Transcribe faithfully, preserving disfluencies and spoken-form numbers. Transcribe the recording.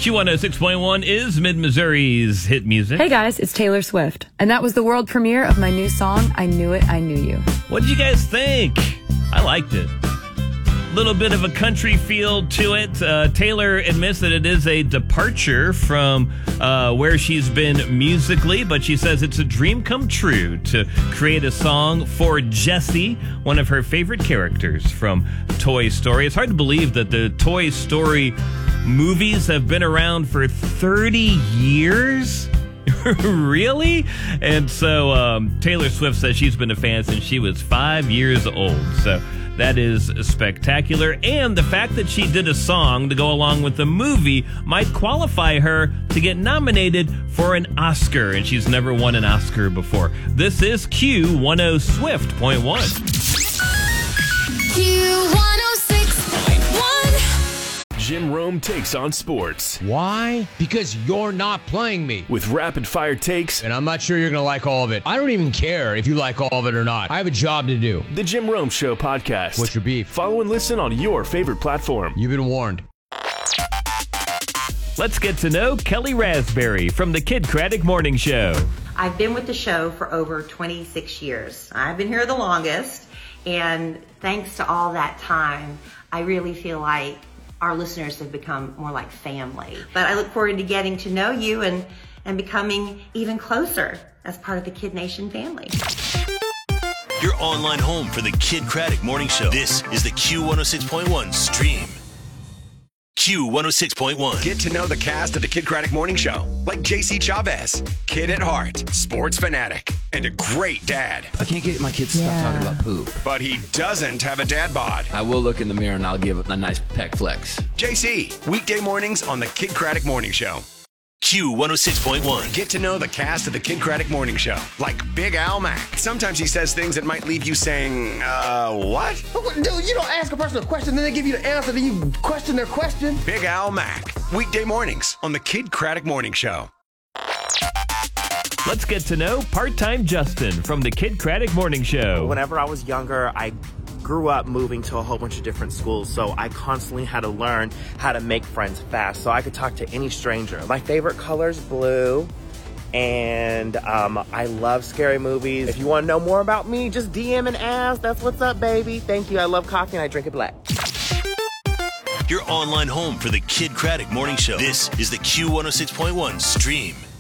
Q one oh six point one is Mid-Missouri's hit music. Hey guys, it's Taylor Swift. And that was the world premiere of my new song, I Knew It, I Knew You. What did you guys think? I liked it. Little bit of a country feel to it. Uh, Taylor admits that it is a departure from uh, where she's been musically, but she says it's a dream come true to create a song for Jessie, one of her favorite characters from Toy Story. It's hard to believe that the Toy Story movies have been around for thirty years. Really? And so um, Taylor Swift says she's been a fan since she was five years old. So that is spectacular. And the fact that she did a song to go along with the movie might qualify her to get nominated for an Oscar. And she's never won an Oscar before. This is Q ten Swift point one. Q ten six point one. Jim Rome takes on sports. Why? Because you're not playing me. With rapid-fire takes. And I'm not sure you're going to like all of it. I don't even care if you like all of it or not. I have a job to do. The Jim Rome Show podcast. What's your beef? Follow and listen on your favorite platform. You've been warned. Let's get to know Kelly Raspberry from the Kid Craddock Morning Show. I've been with the show for over twenty-six years. I've been here the longest, and thanks to all that time, I really feel like our listeners have become more like family. But I look forward to getting to know you and, and becoming even closer as part of the Kid Nation family. Your online home for the Kid Craddock Morning Show. This is the Q ten six point one stream. Q ten six point one. Get to know the cast of the Kid Craddock Morning Show, like J C Chavez, kid at heart, sports fanatic, and a great dad. I can't get my kids to Yeah. stop talking about poop. But he doesn't have a dad bod. I will look in the mirror and I'll give a nice peck flex. J C, weekday mornings on the Kid Craddock Morning Show. Q ten six point one. Get to know the cast of the Kid Craddock Morning Show, like Big Al Mack. Sometimes he says things that might leave you saying, uh, what? Dude, you don't ask a person a question, then they give you the answer, then you question their question. Big Al Mack, weekday mornings on the Kid Craddock Morning Show. Let's get to know part-time Justin from the Kid Craddock Morning Show. Whenever I was younger, I grew up moving to a whole bunch of different schools, so I constantly had to learn how to make friends fast so I could talk to any stranger. My favorite color is blue, and um, I love scary movies. If you want to know more about me, just D M and ask. That's what's up, baby. Thank you. I love coffee and I drink it black. Your online home for the Kid Craddock Morning Show. This is the Q ten six point one stream.